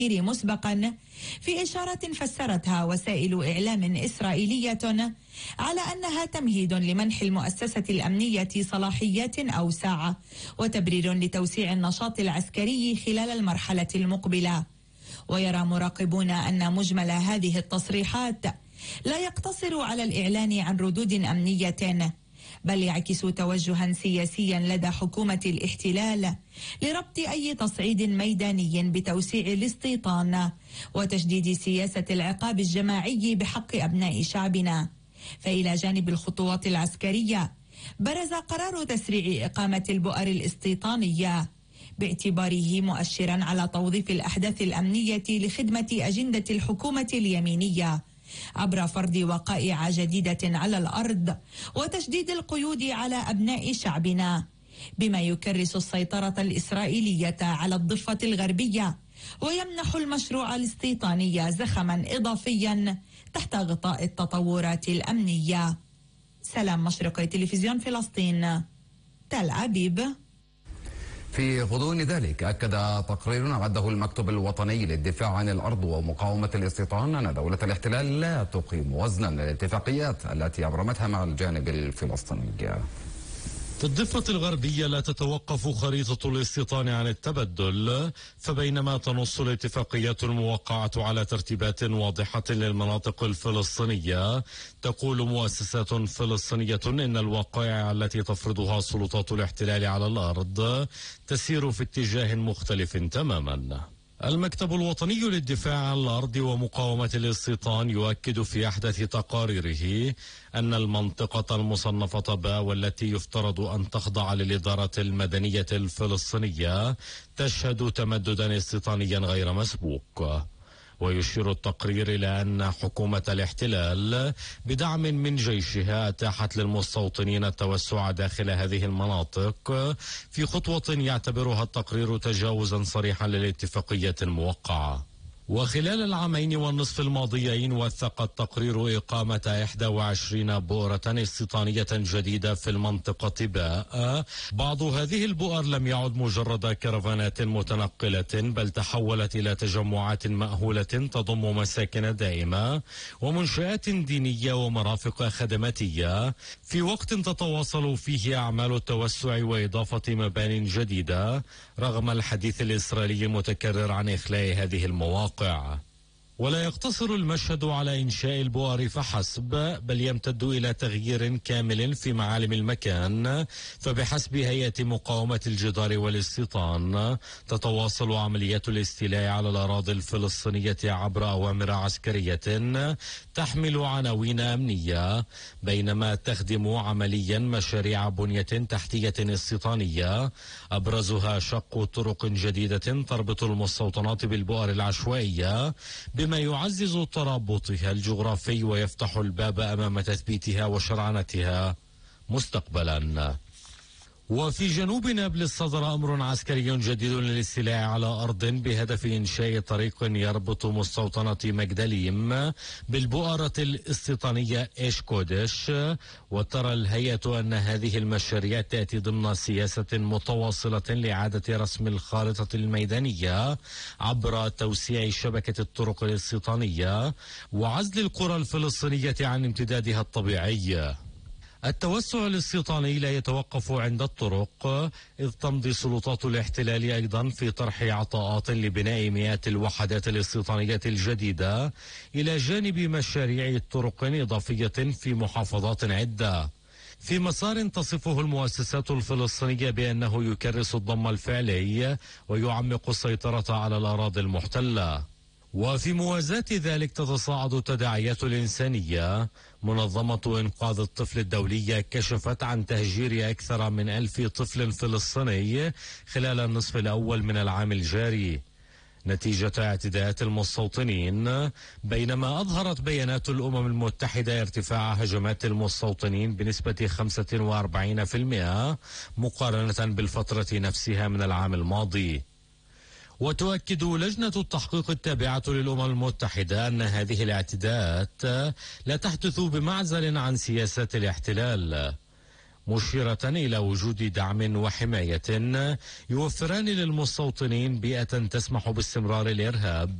مسبقا، في إشارة فسرتها وسائل إعلام إسرائيلية على أنها تمهيد لمنح المؤسسة الأمنية صلاحيات أوسع وتبرير لتوسيع النشاط العسكري خلال المرحلة المقبلة. ويرى مراقبون أن مجمل هذه التصريحات لا يقتصر على الإعلان عن ردود أمنية، بل يعكس توجها سياسيا لدى حكومة الاحتلال لربط أي تصعيد ميداني بتوسيع الاستيطان وتشديد سياسة العقاب الجماعي بحق أبناء شعبنا. فإلى جانب الخطوات العسكرية برز قرار تسريع إقامة البؤر الاستيطانية باعتباره مؤشرا على توظيف الأحداث الأمنية لخدمة أجندة الحكومة اليمينية عبر فرض وقائع جديدة على الأرض وتشديد القيود على أبناء شعبنا، بما يكرس السيطرة الإسرائيلية على الضفة الغربية ويمنح المشروع الاستيطاني زخما إضافيا تحت غطاء التطورات الأمنية. سلام مشرقي، تلفزيون فلسطين، تل أبيب. في غضون ذلك أكد تقرير عده المكتب الوطني للدفاع عن الأرض ومقاومة الاستيطان أن دولة الاحتلال لا تقيم وزنا للاتفاقيات التي أبرمتها مع الجانب الفلسطيني. في الضفة الغربية لا تتوقف خريطة الاستيطان عن التبدل، فبينما تنص الاتفاقيات الموقعة على ترتيبات واضحة للمناطق الفلسطينية، تقول مؤسسات فلسطينية إن الوقائع التي تفرضها سلطات الاحتلال على الأرض تسير في اتجاه مختلف تماما. المكتب الوطني للدفاع عن الأرض ومقاومة الاستيطان يؤكد في أحدث تقاريره أن المنطقة المصنفة ب والتي يفترض أن تخضع للإدارة المدنية الفلسطينية تشهد تمددا استيطانيا غير مسبوق. ويشير التقرير إلى أن حكومة الاحتلال بدعم من جيشها أتاحت للمستوطنين التوسع داخل هذه المناطق في خطوة يعتبرها التقرير تجاوزا صريحا للاتفاقية الموقعة. وخلال العامين والنصف الماضيين وثق التقرير إقامة 21 بؤرة استيطانية جديدة في المنطقة باء. بعض هذه البؤر لم يعد مجرد كرفانات متنقلة، بل تحولت إلى تجمعات مأهولة تضم مساكن دائمة ومنشآت دينية ومرافق خدماتية، في وقت تتواصل فيه أعمال التوسع وإضافة مبان جديدة رغم الحديث الإسرائيلي المتكرر عن إخلاء هذه المواقع. ولا يقتصر المشهد على إنشاء البؤر فحسب، بل يمتد إلى تغيير كامل في معالم المكان. فبحسب هيئة مقاومة الجدار والاستيطان تتواصل عمليات الاستيلاء على الأراضي الفلسطينية عبر أوامر عسكرية تحمل عناوين أمنية، بينما تخدم عمليا مشاريع بنية تحتية استيطانية أبرزها شق طرق جديدة تربط المستوطنات بالبؤر العشوائية، بما يعزز ترابطها الجغرافي ويفتح الباب أمام تثبيتها وشرعنتها مستقبلا. وفي جنوب نابلس صدر أمر عسكري جديد للاستيلاء على أرض بهدف إنشاء طريق يربط مستوطنة مجدليم بالبؤرة الاستيطانية إيش كودش. وترى الهيئة أن هذه المشاريع تأتي ضمن سياسة متواصلة لإعادة رسم الخارطة الميدانية عبر توسيع شبكة الطرق الاستيطانية وعزل القرى الفلسطينية عن امتدادها الطبيعي. التوسع الاستيطاني لا يتوقف عند الطرق، إذ تمضي سلطات الاحتلال أيضا في طرح عطاءات لبناء مئات الوحدات الاستيطانية الجديدة إلى جانب مشاريع طرق إضافية في محافظات عدة، في مسار تصفه المؤسسات الفلسطينية بأنه يكرس الضم الفعلي ويعمق السيطرة على الأراضي المحتلة. وفي موازاة ذلك تتصاعد التداعيات الإنسانية. منظمة إنقاذ الطفل الدولية كشفت عن تهجير أكثر من 1000 طفل فلسطيني خلال النصف الأول من العام الجاري نتيجة اعتداءات المستوطنين، بينما أظهرت بيانات الأمم المتحدة ارتفاع هجمات المستوطنين بنسبة 45% مقارنة بالفترة نفسها من العام الماضي. وتؤكد لجنة التحقيق التابعة للأمم المتحدة أن هذه الاعتداءات لا تحدث بمعزل عن سياسات الاحتلال. مشيرة إلى وجود دعم وحماية يوفران للمستوطنين بيئة تسمح باستمرار الإرهاب